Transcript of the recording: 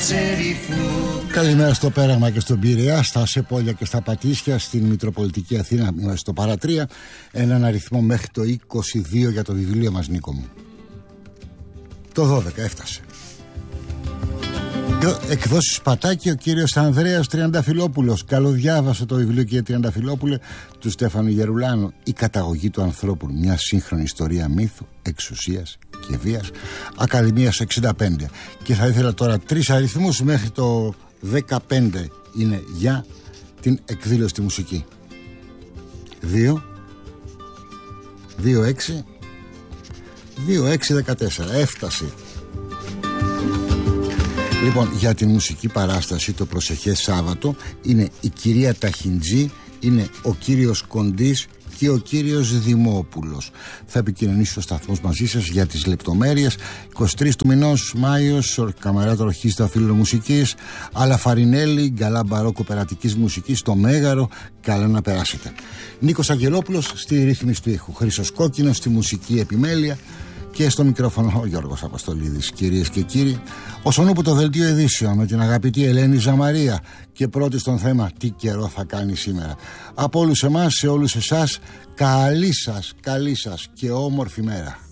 Καλημέρα στο Πέραγμα και στον Πειραιά, στα Σεπόλια και στα Πατήσια, στην Μητροπολιτική Αθήνα. Είμαστε στο Παρατρία. Έναν αριθμό μέχρι το 22 για το βιβλίο μας, Νίκο μου. Το 12 έφτασε. Εκδόσεις Σπατάκη, ο κύριος Ανδρέας Τριανταφυλόπουλος. Καλοδιάβασε το βιβλίο, κύριε Τριανταφυλόπουλε, του Στέφανου Γερουλάνου. Η καταγωγή του ανθρώπου, μια σύγχρονη ιστορία μύθου, εξουσίας και βίας. Ακαδημίας 65. Και θα ήθελα τώρα 3 αριθμούς μέχρι το 15 είναι για την εκδήλωση στη μουσική. 2, 2-6, 2-6-14. Έφτασε. Λοιπόν, για τη μουσική παράσταση το προσεχές Σάββατο είναι η κυρία Ταχιντζή, είναι ο κύριος Κοντής και ο κύριος Δημόπουλος. Θα επικοινωνήσει ο σταθμός μαζί σας για τις λεπτομέρειες. 23 του μηνός, Μάιος, ο Καμεράτο Ορχήστρα Φίλων Μουσικής, Αλαφαρινέλη, γκαλά μπαρόκο περατικής μουσικής, το Μέγαρο. Καλά να περάσετε. Νίκος Αγγελόπουλος στη ρύθμιση του ήχου, Χρήστος Κόκκινος στη μουσική επιμέλεια και στο μικρόφωνο ο Γιώργος Αποστολίδης. Κυρίες και κύριοι, όσον ούπου το δελτίο ειδήσεων με την αγαπητή Ελένη Ζαμαρία και πρώτη στον θέμα τι καιρό θα κάνει σήμερα. Από όλους εμάς, σε όλους εσάς, καλή σας και όμορφη μέρα.